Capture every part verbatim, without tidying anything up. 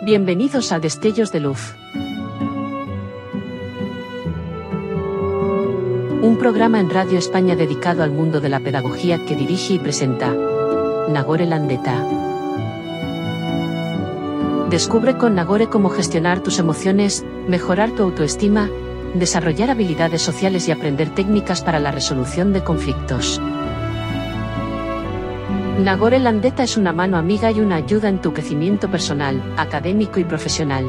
Bienvenidos a Destellos de Luz. Un programa en Radio España dedicado al mundo de la pedagogía que dirige y presenta Nagore Landeta. Descubre con Nagore cómo gestionar tus emociones, mejorar tu autoestima, desarrollar habilidades sociales y aprender técnicas para la resolución de conflictos. Nagore Landeta es una mano amiga y una ayuda en tu crecimiento personal, académico y profesional.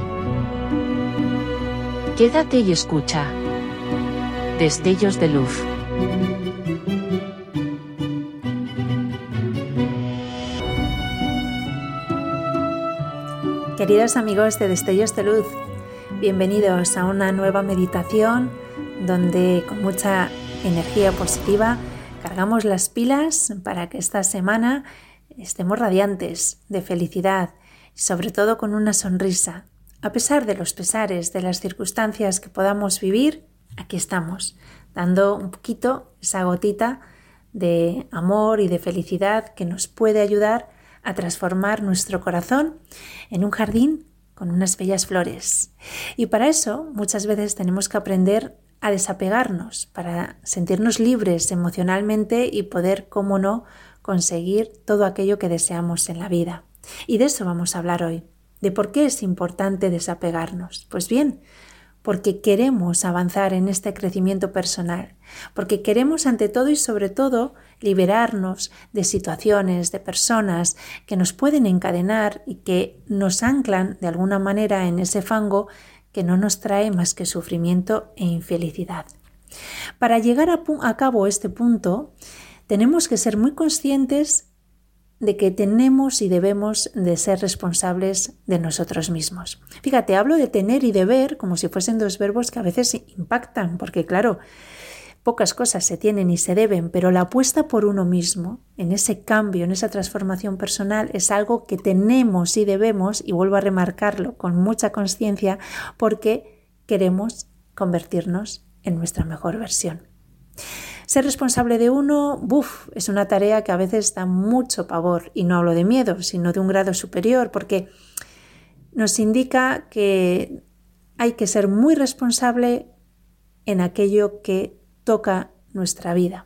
Quédate y escucha. Destellos de Luz. Queridos amigos de Destellos de Luz, bienvenidos a una nueva meditación donde con mucha energía positiva cargamos las pilas para que esta semana estemos radiantes de felicidad y sobre todo con una sonrisa. A pesar de los pesares, de las circunstancias que podamos vivir, aquí estamos, dando un poquito esa gotita de amor y de felicidad que nos puede ayudar a transformar nuestro corazón en un jardín con unas bellas flores. Y para eso muchas veces tenemos que aprender a desapegarnos para sentirnos libres emocionalmente y poder, cómo no, conseguir todo aquello que deseamos en la vida. Y de eso vamos a hablar hoy, de por qué es importante desapegarnos. Pues bien, porque queremos avanzar en este crecimiento personal, porque queremos ante todo y sobre todo liberarnos de situaciones, de personas que nos pueden encadenar y que nos anclan de alguna manera en ese fango que no nos trae más que sufrimiento e infelicidad. Para llegar a, a cabo este punto, tenemos que ser muy conscientes de que tenemos y debemos de ser responsables de nosotros mismos. Fíjate, hablo de tener y deber como si fuesen dos verbos que a veces impactan, porque claro, pocas cosas se tienen y se deben, pero la apuesta por uno mismo, en ese cambio, en esa transformación personal, es algo que tenemos y debemos, y vuelvo a remarcarlo con mucha conciencia, porque queremos convertirnos en nuestra mejor versión. Ser responsable de uno, buf, es una tarea que a veces da mucho pavor, y no hablo de miedo, sino de un grado superior, porque nos indica que hay que ser muy responsable en aquello que toca nuestra vida.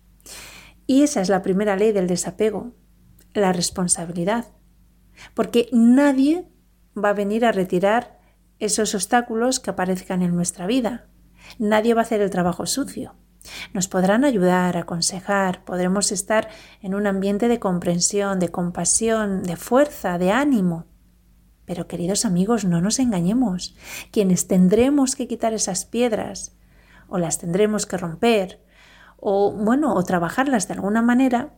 Y esa es la primera ley del desapego, la responsabilidad, porque nadie va a venir a retirar esos obstáculos que aparezcan en nuestra vida. Nadie va a hacer el trabajo sucio. Nos podrán ayudar, aconsejar, podremos estar en un ambiente de comprensión, de compasión, de fuerza, de ánimo. Pero queridos amigos, no nos engañemos. Quienes tendremos que quitar esas piedras, o las tendremos que romper, o bueno, o trabajarlas de alguna manera,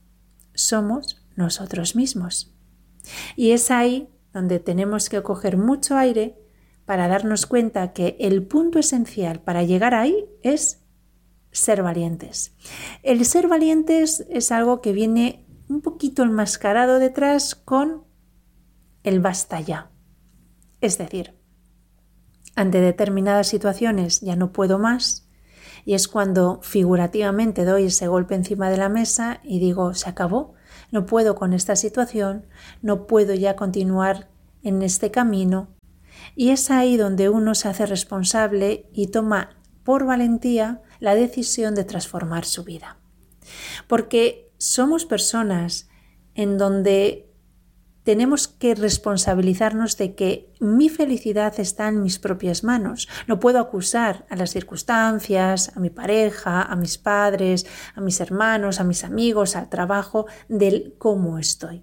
somos nosotros mismos. Y es ahí donde tenemos que coger mucho aire para darnos cuenta que el punto esencial para llegar ahí es ser valientes. El ser valientes es algo que viene un poquito enmascarado detrás con el basta ya. Es decir, ante determinadas situaciones ya no puedo más, y es cuando figurativamente doy ese golpe encima de la mesa y digo, se acabó, no puedo con esta situación, no puedo ya continuar en este camino. Y es ahí donde uno se hace responsable y toma por valentía la decisión de transformar su vida. Porque somos personas en donde tenemos que responsabilizarnos de que mi felicidad está en mis propias manos. No puedo acusar a las circunstancias, a mi pareja, a mis padres, a mis hermanos, a mis amigos, al trabajo, del cómo estoy.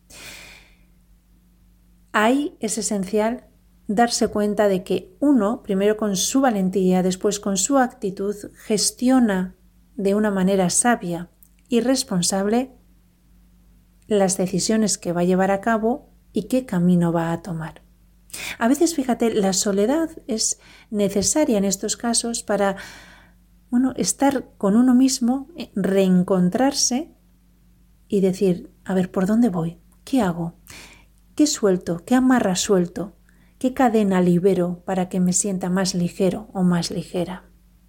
Ahí es esencial darse cuenta de que uno, primero con su valentía, después con su actitud, gestiona de una manera sabia y responsable las decisiones que va a llevar a cabo y qué camino va a tomar. A veces, fíjate, la soledad es necesaria en estos casos para, bueno, estar con uno mismo, reencontrarse y decir, a ver, ¿por dónde voy? ¿Qué hago? ¿Qué suelto? ¿Qué amarra suelto? ¿Qué cadena libero para que me sienta más ligero o más ligera?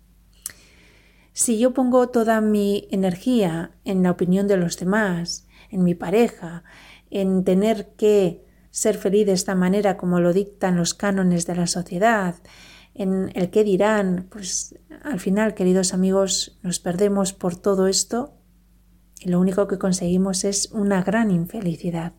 Si yo pongo toda mi energía en la opinión de los demás, en mi pareja, en tener que ser feliz de esta manera como lo dictan los cánones de la sociedad, en el qué dirán, pues al final, queridos amigos, nos perdemos por todo esto y lo único que conseguimos es una gran infelicidad.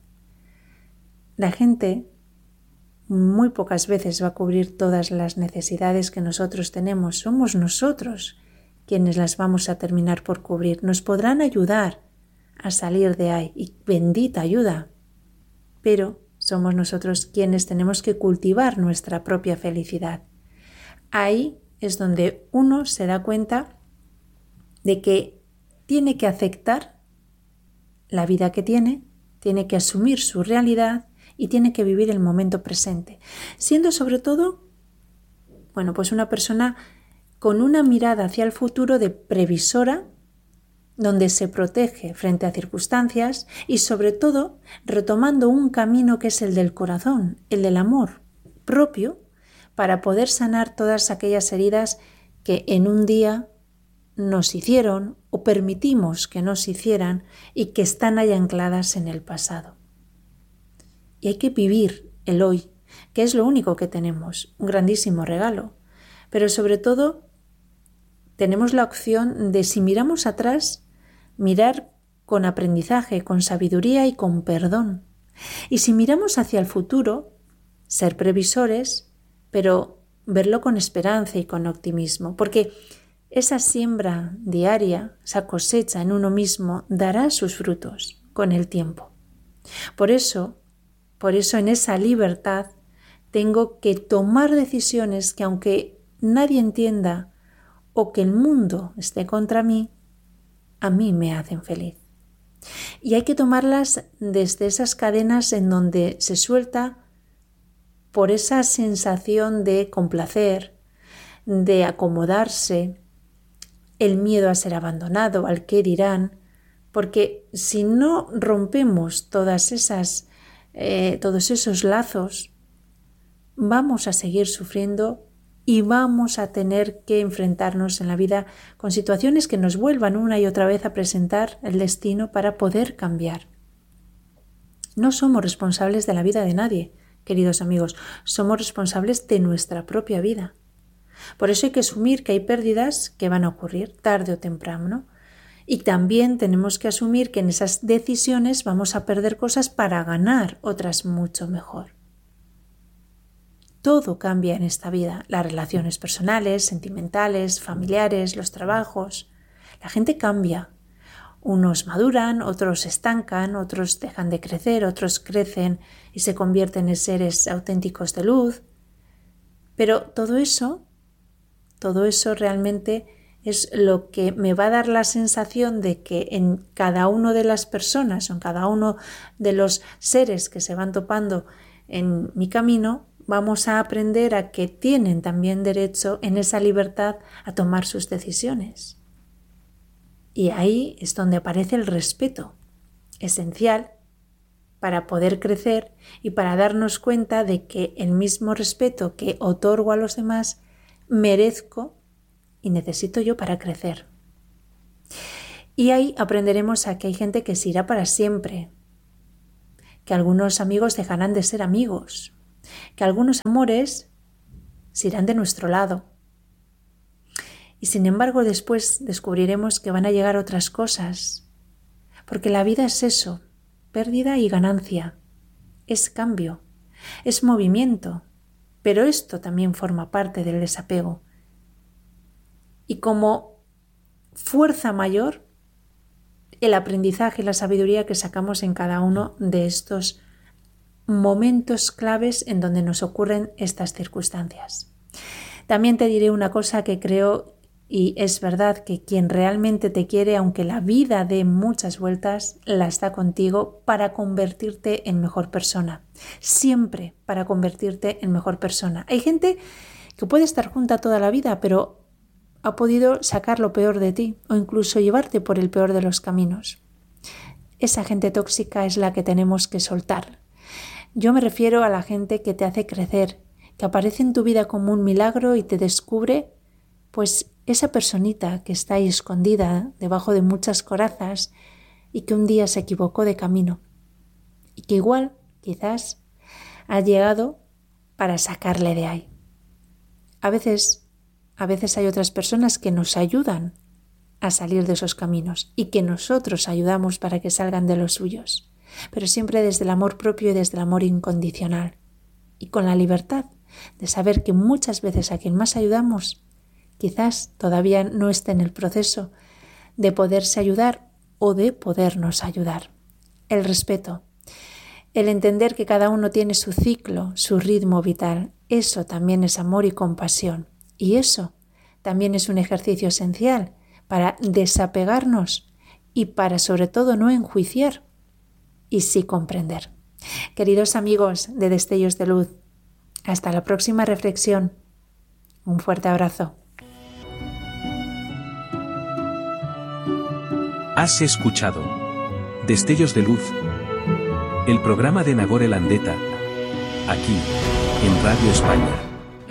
La gente muy pocas veces va a cubrir todas las necesidades que nosotros tenemos. Somos nosotros quienes las vamos a terminar por cubrir. Nos podrán ayudar a salir de ahí, y bendita ayuda, pero somos nosotros quienes tenemos que cultivar nuestra propia felicidad. Ahí es donde uno se da cuenta de que tiene que aceptar la vida que tiene, tiene que asumir su realidad y tiene que vivir el momento presente, siendo sobre todo, bueno, pues una persona con una mirada hacia el futuro de previsora, donde se protege frente a circunstancias y sobre todo retomando un camino que es el del corazón, el del amor propio, para poder sanar todas aquellas heridas que en un día nos hicieron o permitimos que nos hicieran y que están ahí ancladas en el pasado. Y hay que vivir el hoy, que es lo único que tenemos, un grandísimo regalo. Pero sobre todo tenemos la opción de, si miramos atrás, mirar con aprendizaje, con sabiduría y con perdón. Y si miramos hacia el futuro, ser previsores, pero verlo con esperanza y con optimismo, porque esa siembra diaria, esa cosecha en uno mismo, dará sus frutos con el tiempo. Por eso, por eso en esa libertad tengo que tomar decisiones que, aunque nadie entienda o que el mundo esté contra mí, a mí me hacen feliz. Y hay que tomarlas desde esas cadenas en donde se suelta por esa sensación de complacer, de acomodarse, el miedo a ser abandonado, al qué dirán, porque si no rompemos todas esas, eh, todos esos lazos, vamos a seguir sufriendo y vamos a tener que enfrentarnos en la vida con situaciones que nos vuelvan una y otra vez a presentar el destino para poder cambiar. No somos responsables de la vida de nadie, queridos amigos, somos responsables de nuestra propia vida. Por eso hay que asumir que hay pérdidas que van a ocurrir tarde o temprano, y también tenemos que asumir que en esas decisiones vamos a perder cosas para ganar otras mucho mejor. Todo cambia en esta vida, las relaciones personales, sentimentales, familiares, los trabajos. La gente cambia. Unos maduran, otros se estancan, otros dejan de crecer, otros crecen y se convierten en seres auténticos de luz. Pero todo eso, todo eso realmente es lo que me va a dar la sensación de que en cada una de las personas o en cada uno de los seres que se van topando en mi camino, vamos a aprender a que tienen también derecho en esa libertad a tomar sus decisiones. Y ahí es donde aparece el respeto, esencial para poder crecer y para darnos cuenta de que el mismo respeto que otorgo a los demás merezco y necesito yo para crecer. Y ahí aprenderemos a que hay gente que se irá para siempre, que algunos amigos dejarán de ser amigos, que algunos amores se irán de nuestro lado. Y sin embargo después descubriremos que van a llegar otras cosas, porque la vida es eso, pérdida y ganancia, es cambio, es movimiento, pero esto también forma parte del desapego. Y como fuerza mayor, el aprendizaje y la sabiduría que sacamos en cada uno de estos momentos claves en donde nos ocurren estas circunstancias. También te diré una cosa que creo y es verdad, que quien realmente te quiere, aunque la vida dé muchas vueltas, la está contigo para convertirte en mejor persona. Siempre para convertirte en mejor persona. Hay gente que puede estar junta toda la vida, pero ha podido sacar lo peor de ti o incluso llevarte por el peor de los caminos. Esa gente tóxica es la que tenemos que soltar. Yo me refiero a la gente que te hace crecer, que aparece en tu vida como un milagro y te descubre, pues, esa personita que está ahí escondida debajo de muchas corazas y que un día se equivocó de camino y que igual, quizás, ha llegado para sacarle de ahí. A veces, a veces hay otras personas que nos ayudan a salir de esos caminos y que nosotros ayudamos para que salgan de los suyos, pero siempre desde el amor propio y desde el amor incondicional y con la libertad de saber que muchas veces a quien más ayudamos quizás todavía no esté en el proceso de poderse ayudar o de podernos ayudar. El respeto, el entender que cada uno tiene su ciclo, su ritmo vital, eso también es amor y compasión. Y eso también es un ejercicio esencial para desapegarnos y para sobre todo no enjuiciar y sí comprender. Queridos amigos de Destellos de Luz, hasta la próxima reflexión. Un fuerte abrazo. Has escuchado Destellos de Luz, el programa de Nagore Landeta, aquí, en Radio España.